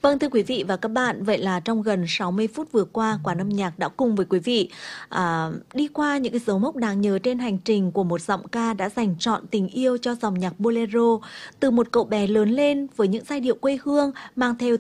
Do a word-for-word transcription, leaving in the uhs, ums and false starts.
Vâng, thưa quý vị và các bạn, vậy là trong gần sáu mươi phút vừa qua, Quán âm nhạc đã cùng với quý vị à, đi qua những cái dấu mốc đáng nhớ trên hành trình của một giọng ca đã dành trọn tình yêu cho dòng nhạc bolero. Từ một cậu bé lớn lên với những giai điệu quê hương mang theo